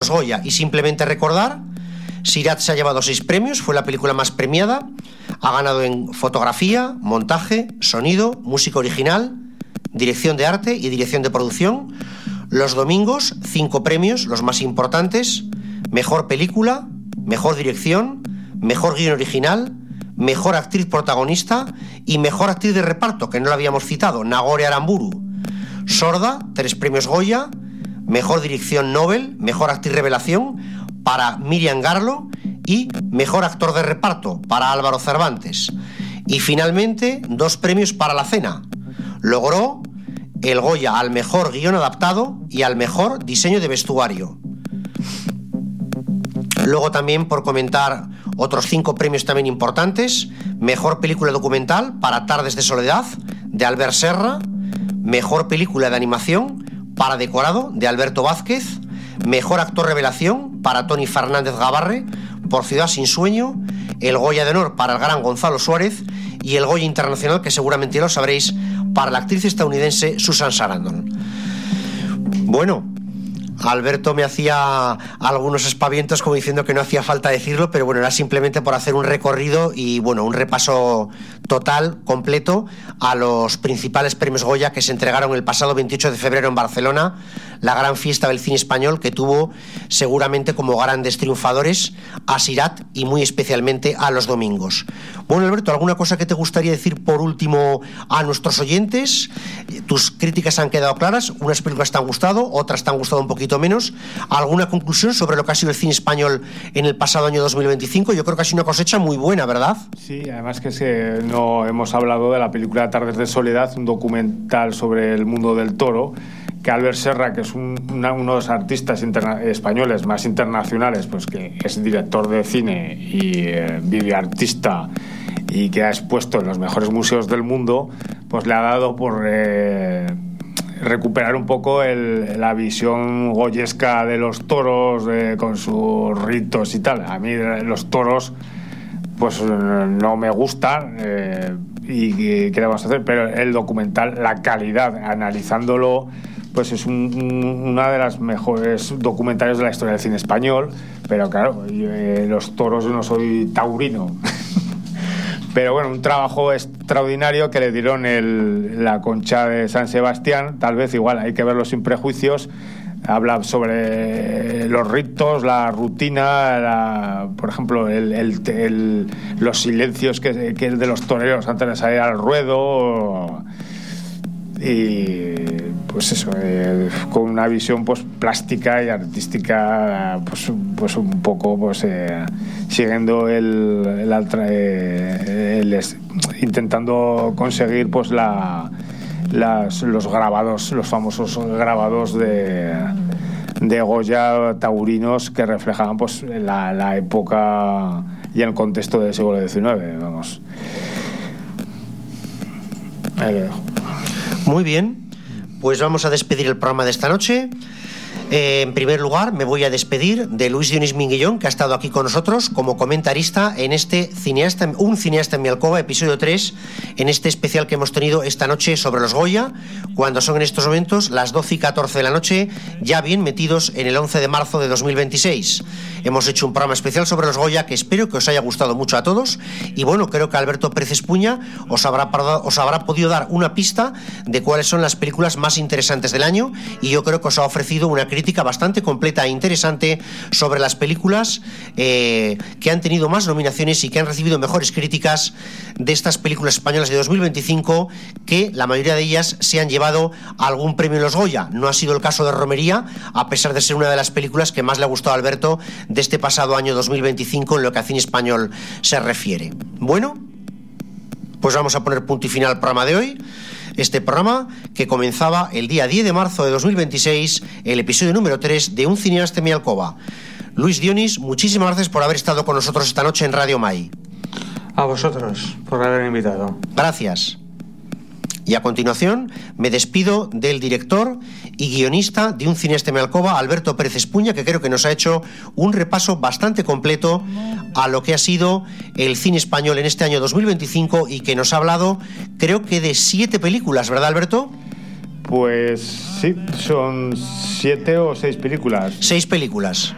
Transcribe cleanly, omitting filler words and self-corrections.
los Goya. Y simplemente recordar, Sirat se ha llevado 6 premios, fue la película más premiada, ha ganado en fotografía, montaje, sonido, música original, dirección de arte y dirección de producción. Los Domingos, 5 premios, los más importantes: mejor película, mejor dirección, mejor guion original, mejor actriz protagonista y mejor actriz de reparto, que no la habíamos citado, Nagore Aramburu. Sorda, 3 premios Goya, mejor dirección Nobel, mejor actriz revelación para Miriam Garlo y mejor actor de reparto para Álvaro Cervantes. Y finalmente 2 premios para La Cena. Logró el Goya al mejor guión adaptado y al mejor diseño de vestuario. Luego también, por comentar, otros 5 premios también importantes: mejor película documental para Tardes de Soledad, de Albert Serra; mejor película de animación para Decorado, de Alberto Vázquez; mejor actor revelación para Tony Fernández Gabarre, por Ciudad sin sueño; el Goya de honor para el gran Gonzalo Suárez; y el Goya internacional, que seguramente lo sabréis, para la actriz estadounidense Susan Sarandon. Bueno, Alberto me hacía algunos aspavientos como diciendo que no hacía falta decirlo, pero bueno, era simplemente por hacer un recorrido y bueno, un repaso total, completo, a los principales premios Goya que se entregaron el pasado 28 de febrero en Barcelona, la gran fiesta del cine español, que tuvo seguramente como grandes triunfadores a Sirat y muy especialmente a Los Domingos. Bueno, Alberto, ¿alguna cosa que te gustaría decir por último a nuestros oyentes? Tus críticas han quedado claras, unas películas te han gustado, otras te han gustado un poquito menos. ¿Alguna conclusión sobre lo que ha sido el cine español en el pasado año 2025? Yo creo que ha sido una cosecha muy buena, ¿verdad? Sí, además que no hemos hablado de la película Tardes de Soledad, un documental sobre el mundo del toro, que Albert Serra, que es uno de los artistas españoles más internacionales, pues que es director de cine y videoartista y que ha expuesto en los mejores museos del mundo, pues le ha dado por recuperar un poco la visión goyesca de los toros, con sus ritos y tal. A mí los toros pues no me gustan, y ¿qué le vamos a hacer? Pero el documental, la calidad, analizándolo, pues es una de las mejores documentales de la historia del cine español. Pero claro, los toros, yo no soy taurino. Pero bueno, un trabajo extraordinario que le dieron la Concha de San Sebastián. Tal vez igual hay que verlo sin prejuicios. Habla sobre los ritos, la rutina, por ejemplo, los silencios que de los toreros antes de salir al ruedo. Y pues eso, con una visión pues plástica y artística, pues un poco pues siguiendo intentando conseguir pues los grabados, los famosos grabados de Goya taurinos, que reflejaban pues la época y el contexto del siglo XIX, vamos. Ahí lo dejo. Muy bien, pues vamos a despedir el programa de esta noche. En primer lugar, me voy a despedir de Luis Dionís Minguillón, que ha estado aquí con nosotros como comentarista en Un cineasta en mi alcoba, episodio 3, en este especial que hemos tenido esta noche sobre los Goya, cuando son en estos momentos las 12:14 de la noche, ya bien metidos en el 11 de marzo de 2026. Hemos hecho un programa especial sobre los Goya que espero que os haya gustado mucho a todos, y bueno, creo que Alberto Pérez Espuña os habrá podido dar una pista de cuáles son las películas más interesantes del año, y yo creo que os ha ofrecido una crítica bastante completa e interesante sobre las películas que han tenido más nominaciones y que han recibido mejores críticas de estas películas españolas de 2025, que la mayoría de ellas se han llevado algún premio en los Goya. No ha sido el caso de Romería, a pesar de ser una de las películas que más le ha gustado a Alberto de este pasado año 2025 en lo que a cine español se refiere. Bueno, pues vamos a poner punto y final al programa de hoy. Este programa que comenzaba el día 10 de marzo de 2026, el episodio número 3 de Un cineasta en mi alcoba. Luis Dionís, muchísimas gracias por haber estado con nosotros esta noche en Radio Mai. A vosotros por haberme invitado. Gracias. Y a continuación me despido del director y guionista de Un cineasta en mi alcoba, Alberto Pérez Espuña, que creo que nos ha hecho un repaso bastante completo a lo que ha sido el cine español en este año 2025, y que nos ha hablado, creo que de 7 películas, ¿verdad, Alberto? Pues sí, son 7 o 6 películas. 6 películas.